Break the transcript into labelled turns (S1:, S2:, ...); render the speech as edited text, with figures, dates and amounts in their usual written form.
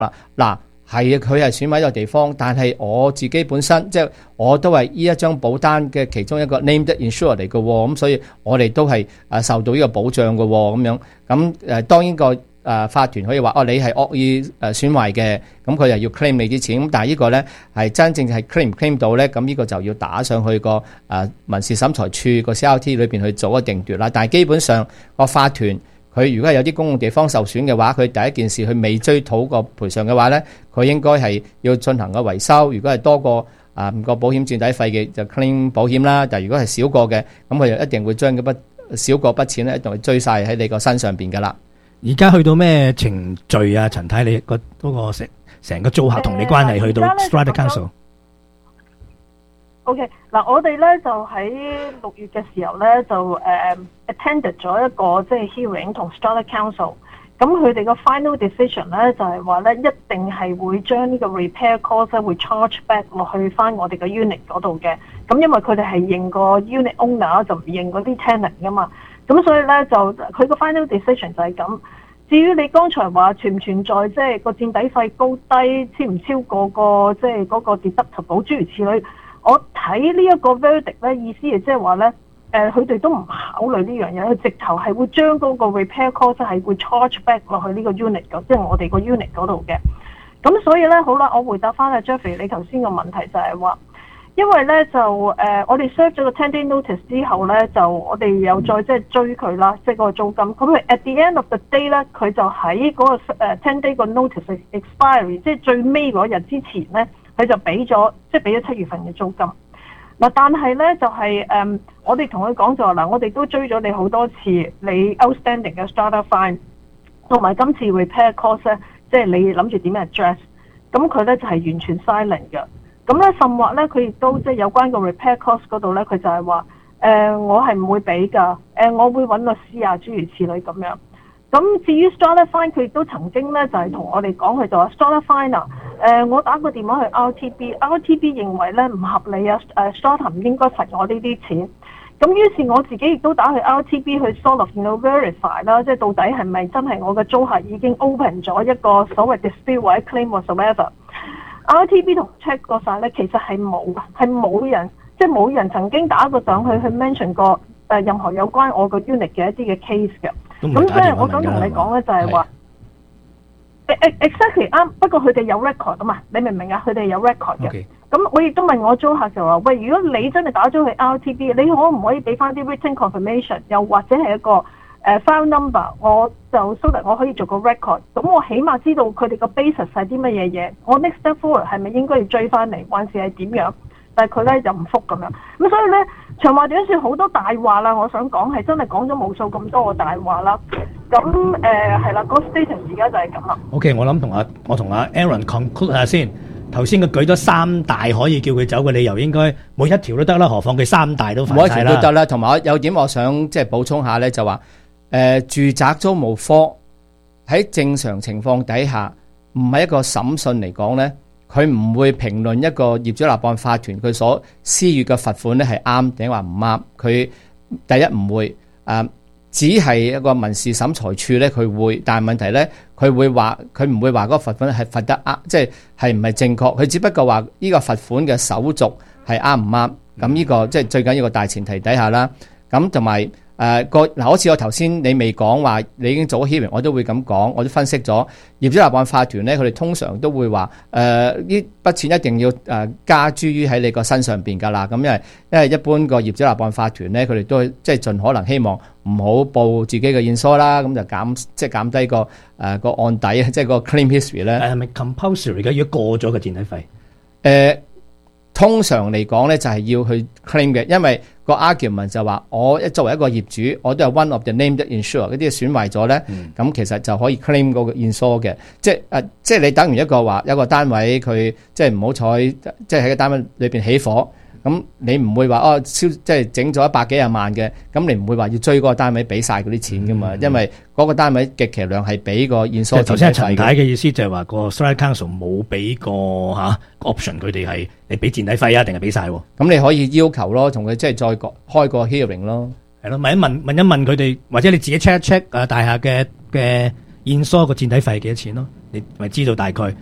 S1: 嗱，係佢係選委個地方，但係我自己本身即係我都係呢一張保單嘅其中一個 named insurer 嚟嘅喎，咁所以我哋都係受到呢個保障嘅喎，咁樣咁當然個法團可以話你係惡意損壞嘅，咁佢又要 claim 你啲錢，咁但係呢個咧係真正係 claim 唔 claim 到咧，咁呢個就要打上去個民事審裁處個 CRT 裏邊去做一定奪啦。但係基本上個法團佢如果係有啲公共地方受損嘅話，佢第一件事佢未追討個賠償嘅話咧，佢應該係要進行個維修。如果係多過個保險墊底費嘅就 claim 保險啦，但係如果係少過嘅，咁佢就一定會將嗰筆少過筆錢咧，一定會追晒喺你個身上邊噶啦。
S2: 而家去到咩程序啊？陳太，你嗰個成個租客同你關係去到 Strata Council。OK，
S3: 嗱，我哋咧就喺6月嘅時候咧就attended 咗一個即係 hearing 同 Strata Council， 咁佢哋個 final decision 咧就係話咧一定係會將呢個 repair cost 咧會 charge back 落去翻我哋嘅 unit 嗰度嘅，咁因為佢哋係認個 unit owner 就唔認嗰啲 tenant 噶嘛，咁所以咧就佢個 final decision 就係咁。至於你剛才話存唔存在即係個墊底費高低超唔超過個即係嗰個 deductible 諸如此類，我睇呢一個 verdict 咧意思係即係話咧佢哋都唔考慮呢樣嘢，佢直頭係會將嗰個 repair cost 係會 charge back 落去呢個 unit 嘅，即係我哋個 unit 嗰度嘅。咁所以咧好啦，我回答翻阿 Jeffrey 你頭先個問題就係話，因為咧就我哋 serve 咗個 10-day notice 之後咧，就我哋又再即係追佢啦，即係嗰個租金。咁佢 at the end of the day 咧，佢就喺嗰個10-day 個 notice expiry， 即係最尾嗰日之前咧，佢就俾咗7月份嘅租金。嗱，但係咧就係我哋同佢講就話嗱，我哋都追咗你好多次，你 outstanding 嘅 strata fine 同埋今次 repair cost 咧，即係你諗住點樣 address？咁佢咧就係完全 silent 嘅。咁咧，甚或咧，佢亦都即係有關個 repair cost 嗰度咧，佢就係話我係唔會俾㗎，我會揾律師啊，諸如此類咁樣。咁至於 strata fine， 佢亦都曾經咧就係同我哋講，佢就話 strata fine 啊，我打個電話去 RTB 認為咧唔合理啊，strata 唔應該罰我呢啲錢。咁於是我自己亦都打去 RTB 去 sort of verify 啦，即係到底係咪真係我嘅租客已經 open 咗一個所謂 dispute 或者 claim whatsoever。RTB 同 check 過晒咧，其實係冇嘅，係冇人，即係冇人曾經打過上去 mention 過任何有關我個 unit 嘅一啲嘅 case 嘅。咁所以我想同你講咧，就係話 exactly 啱。不過佢哋有 record 啊嘛，你明唔明啊？佢哋有 record 嘅。咁我亦都問我租客就話：喂，如果你真係打咗去 RTB， 你可唔可以俾翻啲 written confirmation， 又或者係一個file number， 我就 so that 我可以做個 record， 咁我起碼知道佢哋個 basis 係啲乜嘢嘢，我 next step forward 係咪應該要追翻嚟，還是係點樣？但係佢咧就唔覆咁樣，咁所以咧長話短説好多大話啦，我想講係真係講咗無數咁多個大話啦。咁係啦，個 status 而家就係咁啦。
S2: OK， 我諗我同阿 Aaron conclude 下先。頭先佢舉咗3大可以叫佢走嘅理由，應該每一條都得啦，何況佢3大都犯晒啦。每一條都得啦，同埋有點我想即係補充下咧，就話
S1: 住宅租務科喺正常情況底下，唔係一個審訊嚟講咧，佢唔會評論一個業主立案法團佢所施予嘅罰款咧係啱定話唔啱。佢第一唔會只係一個民事審裁處咧，佢會，但係問題咧，佢會話佢唔會話嗰個罰款係罰得啱，即係唔係正確。佢只不過話呢個罰款嘅手續係啱唔啱。咁呢個即係最緊要個大前提底下啦。咁同埋好似我頭先你未講話，你已經做咗 hearing，我都會咁講，我都分析咗業主立案法團咧，佢哋通常都會話呢筆錢一定要加諸於喺你個身上邊㗎啦。咁因為一般個業主立案法團咧，佢哋都即係盡可能希望唔好報自己嘅現疏啦，咁就減低個案底，即係個 claim history 咧。係咪 compulsory 嘅？如果過咗個墊底費，通常嚟講咧就係要去 claim 嘅，因為個 argument 就話我作為一個業主，我都係 one of the named insurer，嗰啲損壞咗咧，咁其實就可以 claim 嗰個 insure 嘅，即係你等於一個單位佢即係唔好彩，即係喺個單位裏邊起火。咁你唔會話即係整咗100幾廿萬嘅，咁你唔會話要追嗰個單位俾晒嗰啲錢噶嘛？因為嗰個單位極其量係俾個現所。頭先陳太嘅意思就係話個 Strata Council 冇俾個option， 佢哋係你俾墊底費啊，定係俾晒？咁你可以要求咯，同佢即係再開個 hearing 咯。係咯，問一問佢哋，或者你自己 check 大廈嘅現所個墊底費係幾多錢咯？
S2: 你咪知道大概